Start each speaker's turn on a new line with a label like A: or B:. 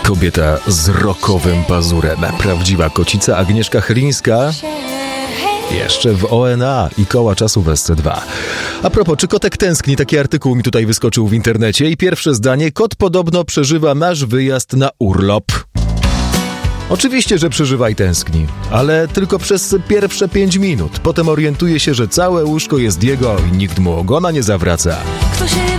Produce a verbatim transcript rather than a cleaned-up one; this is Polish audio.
A: Kobieta z rokowym pazurem. Prawdziwa kocica Agnieszka Chylińska. Jeszcze w O N A i Koła Czasu w S C dwa. A propos, czy kotek tęskni? Taki artykuł mi tutaj wyskoczył w internecie i pierwsze zdanie: kot podobno przeżywa nasz wyjazd na urlop. Oczywiście, że przeżywa i tęskni, ale tylko przez pierwsze pięć minut. Potem orientuje się, że całe łóżko jest jego i nikt mu ogona nie zawraca.
B: Kto się